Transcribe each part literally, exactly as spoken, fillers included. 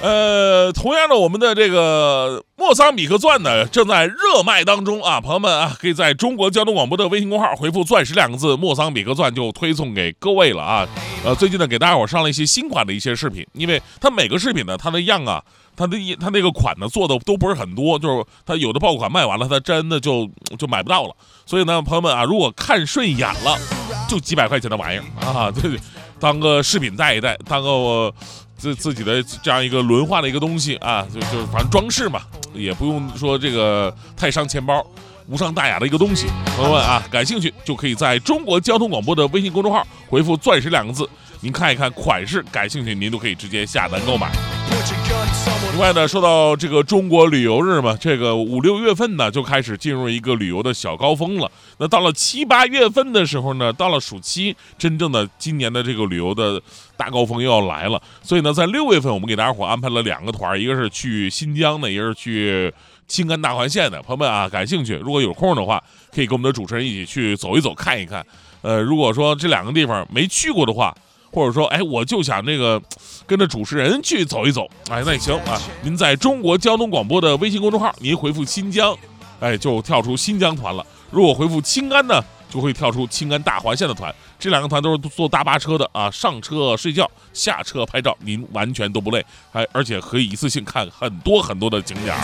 呃，同样的，我们的这个莫桑比克钻呢正在热卖当中啊，朋友们啊，可以在中国交通广播的微信公号回复钻石两个字，莫桑比克钻就推送给各位了啊。呃，最近呢给大家伙上了一些新款的一些饰品，因为它每个饰品呢它的样啊，它的它那个款呢做的都不是很多，就是它有的爆款卖完了，它真的就就买不到了。所以呢，朋友们啊，如果看顺眼了，就几百块钱的玩意儿啊，对，当个饰品戴一戴，当个我。自自己的这样一个轮换的一个东西啊，就就反正装饰嘛，也不用说这个太伤钱包，无伤大雅的一个东西。朋友们啊，感兴趣就可以在中国交通广播的微信公众号回复钻石两个字，您看一看款式，感兴趣您都可以直接下单购买。另外呢，说到这个中国旅游日嘛，这个五六月份呢就开始进入一个旅游的小高峰了。那到了七八月份的时候呢，到了暑期，真正的今年的这个旅游的大高峰又要来了。所以呢，在六月份我们给大家伙安排了两个团，一个是去新疆的，一个是去青甘大环线的。朋友们啊，感兴趣如果有空的话，可以跟我们的主持人一起去走一走看一看。呃，如果说这两个地方没去过的话，或者说，哎，我就想这个跟着主持人去走一走，哎，那也行啊。您在中国交通广播的微信公众号，您回复新疆，哎，就跳出新疆团了。如果回复青甘呢，就会跳出青甘大环线的团。这两个团都是坐大巴车的啊，上车睡觉，下车拍照，您完全都不累，还而且可以一次性看很多很多的景点。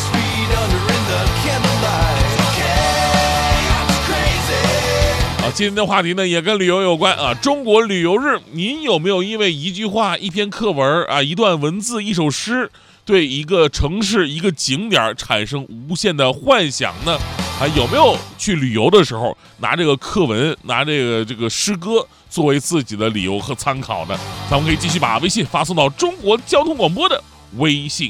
今天的话题呢也跟旅游有关啊，中国旅游日，您有没有因为一句话、一篇课文啊、一段文字、一首诗，对一个城市、一个景点产生无限的幻想呢？啊，有没有去旅游的时候拿这个课文、拿这个这个诗歌作为自己的理由和参考呢？咱们可以继续把微信发送到中国交通广播的微信